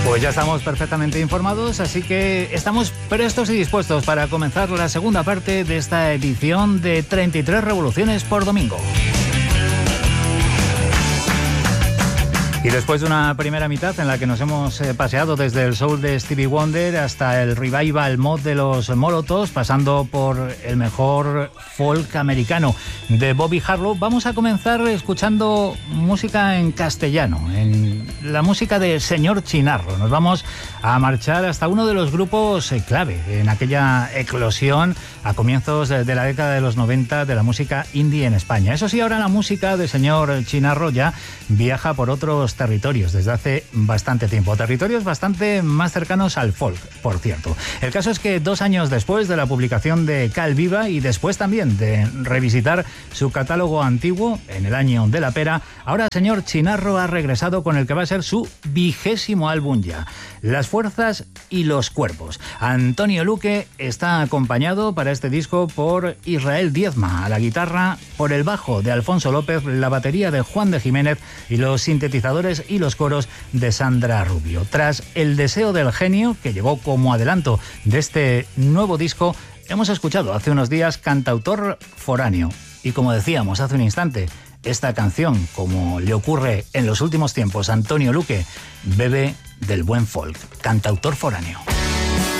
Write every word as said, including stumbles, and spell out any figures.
Pues ya estamos perfectamente informados, así que estamos prestos y dispuestos para comenzar la segunda parte de esta edición de treinta y tres Revoluciones por Domingo. Y después de una primera mitad en la que nos hemos eh, paseado desde el soul de Stevie Wonder hasta el revival mod de los Molotovs, pasando por el mejor folk americano de Bobby Harlow, vamos a comenzar escuchando música en castellano, en la música de Señor Chinarro. Nos vamos a marchar hasta uno de los grupos eh, clave en aquella eclosión a comienzos de, de la década de los noventa de la música indie en España. Eso sí, ahora la música de Señor Chinarro ya viaja por otros territorios desde hace bastante tiempo, territorios bastante más cercanos al folk, por cierto. El caso es que dos años después de la publicación de Cal Viva y después también de revisitar su catálogo antiguo en el año de la pera, ahora el señor Chinarro ha regresado con el que va a ser su vigésimo álbum ya, Las Fuerzas y los Cuerpos. Antonio Luque está acompañado para este disco por Israel Diezma a la guitarra, por el bajo de Alfonso López, la batería de Juan de Jiménez y los sintetizadores y los coros de Sandra Rubio. Tras El Deseo del Genio, que llegó como adelanto de este nuevo disco, hemos escuchado hace unos días Cantautor Foráneo. Y como decíamos hace un instante, esta canción, como le ocurre en los últimos tiempos a Antonio Luque, bebe del buen folk. Cantautor Foráneo.